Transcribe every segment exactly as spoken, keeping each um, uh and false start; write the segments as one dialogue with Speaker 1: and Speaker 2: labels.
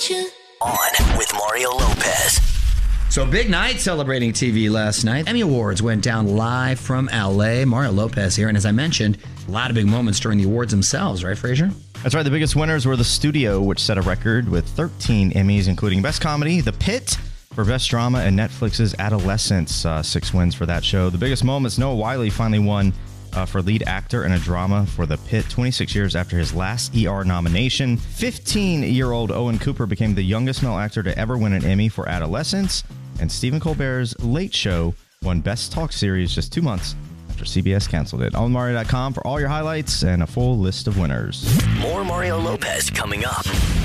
Speaker 1: station.
Speaker 2: On with Mario Lopez.
Speaker 3: So big night celebrating T V last night. Emmy Awards went down live from L A. Mario Lopez here. And as I mentioned, a lot of big moments during the awards themselves, right, Fraser?
Speaker 4: That's right. The biggest winners were The Studio, which set a record with thirteen Emmys, including Best Comedy, The Pit for Best Drama, and Netflix's Adolescence, uh, six wins for that show. The biggest moments, Noah Wyle finally won uh, for lead actor in a drama for The Pit, twenty-six years after his last E R nomination. fifteen-year-old Owen Cooper became the youngest male actor to ever win an Emmy for Adolescence. And Stephen Colbert's Late Show won Best Talk Series just two months after C B S canceled it. On Mario dot com for all your highlights and a full list of winners.
Speaker 2: More Mario Lopez coming up.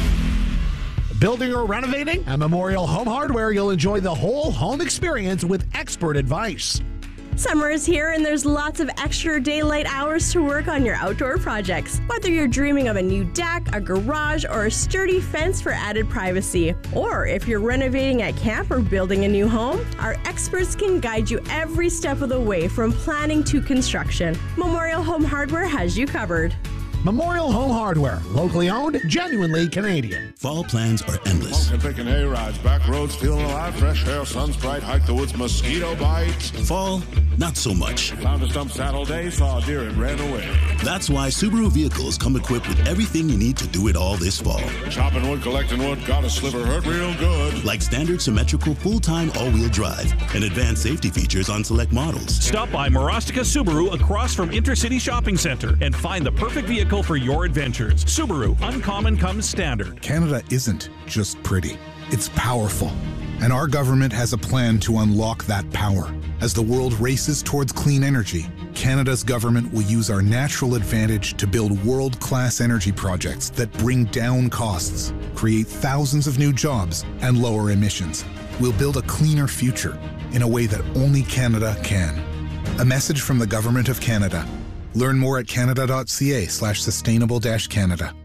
Speaker 5: Building or renovating? At Memorial Home Hardware, you'll enjoy the whole home experience with expert advice.
Speaker 6: Summer is here and there's lots of extra daylight hours to work on your outdoor projects. Whether you're dreaming of a new deck, a garage, or a sturdy fence for added privacy. Or if you're renovating at camp or building a new home, our experts can guide you every step of the way from planning to construction. Memorial Home Hardware has you covered.
Speaker 5: Memorial Home Hardware, locally owned, genuinely Canadian.
Speaker 7: Fall plans are endless.
Speaker 8: Smoking, picking hay rides, back roads, feeling alive, fresh air, sun's bright, hike the woods, mosquito bites.
Speaker 7: Fall, not so much.
Speaker 8: Found a stump saddle day, saw a deer and ran away.
Speaker 7: That's why Subaru vehicles come equipped with everything you need to do it all this fall.
Speaker 8: Chopping wood, collecting wood, got a sliver, hurt real good.
Speaker 7: Like standard symmetrical full-time all-wheel drive and advanced safety features on select models.
Speaker 9: Stop by Marostica Subaru across from Intercity Shopping Center and find the perfect vehicle for your adventures. Subaru, uncommon comes standard.
Speaker 10: Canada isn't just pretty. It's powerful. And our government has a plan to unlock that power. As the world races towards clean energy, Canada's government will use our natural advantage to build world-class energy projects that bring down costs, create thousands of new jobs, and lower emissions. We'll build a cleaner future in a way that only Canada can. A message from the Government of Canada. Learn more at canada.ca slash sustainable dash Canada.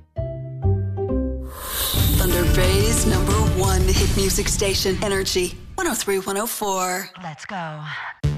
Speaker 1: Thunder Bay's number one hit music station, Energy one oh three point one oh four.
Speaker 11: Let's go.